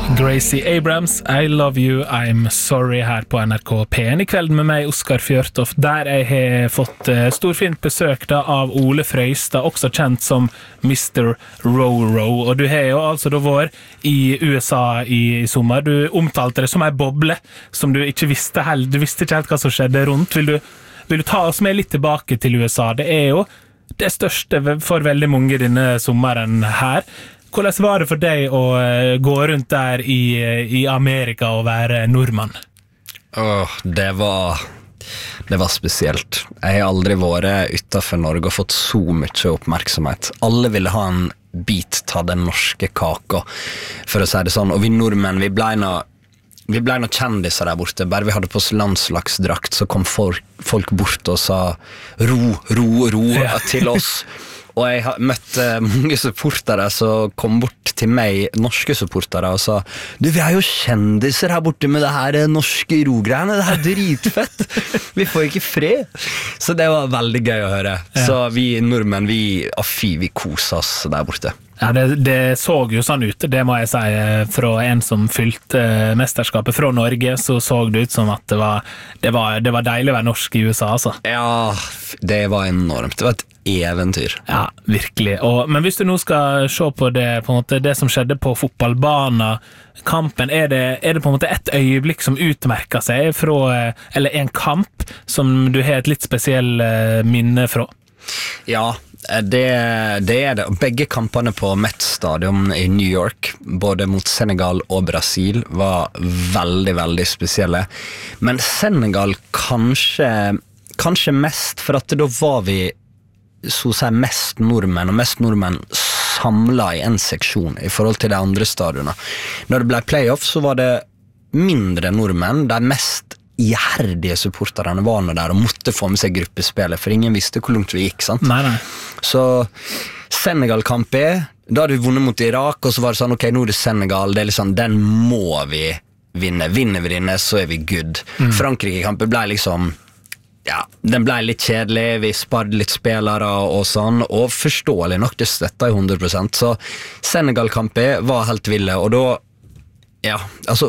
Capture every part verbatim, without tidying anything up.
Gracie Abrams, I love you, I'm sorry her på N R K P en I kveld med meg, Oskar Fjørtoft, der jeg har fått uh, storfint besøk da, av Ole Frøystad, også kjent som mister Roro, og du har jo altså da vært I U S A I, I sommer, du omtalte det som en boble som du ikke visste helt, du visste ikke helt hva som skjedde rundt, vil du, vil du ta oss med litt tilbake til U S A, det er jo det største for veldig mange denne sommeren her. Hvordan var det for deg å gå rundt der I, I Amerika og være nordmann? Åh, det var det var spesielt. Jeg har aldri vært utenfor Norge og fått så mye oppmerksomhet. Alle ville ha en bit av den norske kaka, for å si det sånn. Og vi nordmenn, vi ble nå Vi ble noen kjendiser der borte. Bare vi hadde på oss landslagsdrakt, så kom folk, folk bort og sa ro, ro, ro ja. Til oss. Og jeg har møtt mange supportere som kom bort til meg, norske supportere, og sa du, vi er jo kjendiser her borte med det her norske rogreiene, det her er dritfett. Vi får ikke fred. Så det var veldig gøy å høre. Ja. Så vi nordmenn, vi, ah, fy, vi koser oss der borte. Ja, det, det så jo sånn ut, det må jeg si, fra en som fylte mesterskapet fra Norge, så så det ut som at det var, det var, det var deilig å være norsk I U S A, altså. Ja, det var enormt, det var et eventyr. Ja, virkelig. Og, men hvis du nå skal se på det, på en måte, det som skjedde på fotballbanen, kampen, er det, er det på en måte et øyeblikk som utmerker seg fra, eller en kamp som du har et litt spesiell minne fra? Ja, det, det er det. Begge kampene på Met Stadion I New York, både mot Senegal og Brasil, var veldig, veldig spesielle. Men Senegal kanskje, kanskje mest, for at da var vi så å si mest nordmenn, og mest nordmenn samlet I en seksjon I forhold til de andre stadionene. Når det ble playoff, så var det mindre nordmenn, de mest iherdige supporterne var nå der og måtte få med seg gruppespillet, for ingen visste hvor langt vi gikk, sant? Nei, nei. Så Senegal-kamp er, da hadde vi vunnet mot Irak, og så var det sånn, ok, nå er det Senegal, det er liksom, den må vi vinne. Vinner vi denne, så er vi good. Mm. Frankrike-kampen ble liksom, ja, den ble litt kjedelig, vi sparde litt spillere og sånn, og forståelig nok, det støtta I hundre prosent, så Senegal-kampen var helt ville, og da, ja, altså...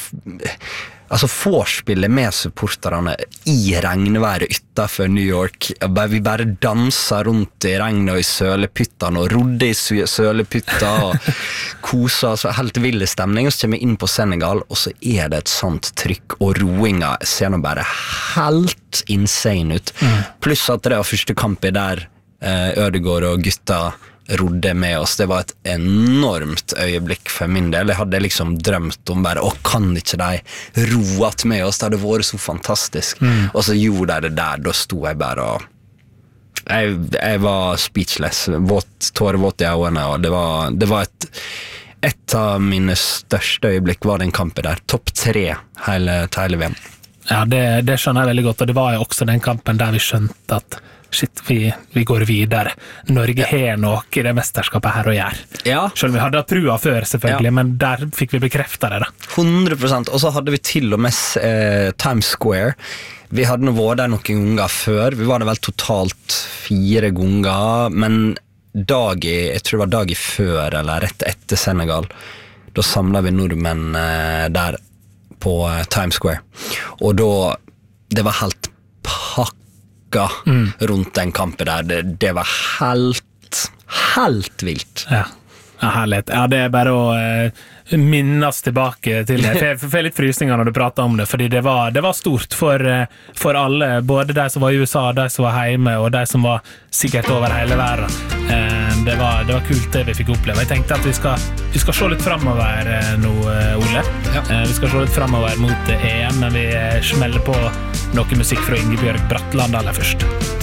Altså vorspillet med supporterne I regnværet utenfor New York, vi bare danset rundt I regnet og I sølepyttene og rodde I sølepytter og koset, altså helt vild stemning, og så kommer vi inn på Senegal, og så er det et sånt trykk, og roinga ser nå bare helt insane ut. Mm. Pluss at det var første kampet der eh, Ødegaard og gutta rodde med oss, det var et enormt øyeblikk for min del. Jeg hadde liksom drømt om bare, å, kan ikke de roet med oss, det hadde vært så fantastisk. Mm. Og så gjorde de det der, da sto jeg bare og jeg, jeg var speechless, våt, tårevåt I øynene, og det var, det var et et av mine største øyeblikk var den kampen der, topp tre hele, hele V M. Ja, det, det skjønner jeg veldig godt, og det var jo også den kampen der vi skjønte at shit, vi, vi går videre. Norge har noe I det mesterskapet her å gjøre. Ja. Selv om vi hadde trua før, selvfølgelig, ja. Men der fikk vi bekreftet det da. hundre prosent, og så hadde vi til og med eh, Times Square. Vi hadde nå vært der noen ganger før, vi var der vel totalt fire ganger, men dag I, jeg tror det var dag I før, eller rett etter Senegal, da samlet vi nordmenn eh, der på eh, Times Square. Og da, det var helt pakket Mm. rundt den kampen der, det, det var helt helt vilt. Ja, ja herlighet. Ja, det er bare å eh, minnes tilbake til det. Jeg får litt frysninger når du prater om det, fordi det var, det var stort for, for alle, både de som var I U S A, de som var hjemme, og de som var sikkert over hele verden. Eh, det, var, det var kult det vi fikk oppleve. Jeg tenkte at vi skal, vi skal se litt fremover eh, nå, Ole. Ja. Eh, vi skal se litt fremover mot E M, men vi smeller på noe musikk fra Ingebjørg Bratland aller først.